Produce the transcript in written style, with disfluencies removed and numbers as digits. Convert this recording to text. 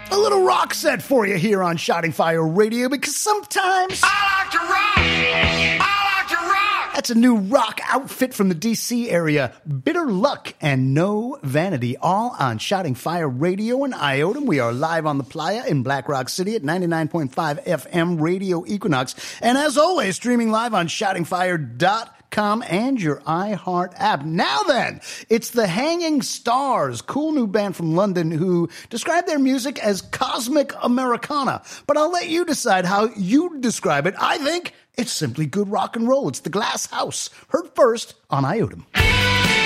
A little rock set for you here on Shouting Fire Radio, because sometimes I like to rock. I like to rock. That's a new rock outfit from the D.C. area. Bitter Luck and No Vanity, all on Shouting Fire Radio in Iotum. We are live on the Playa in Black Rock City at 99.5 FM Radio Equinox. And as always, streaming live on shoutingfire.com and your iHeart app. Now then, it's the Hanging Stars, cool new band from London who describe their music as cosmic Americana. But I'll let you decide how you describe it. I think it's simply good rock and roll. It's the Glass House, heard first on Iotum.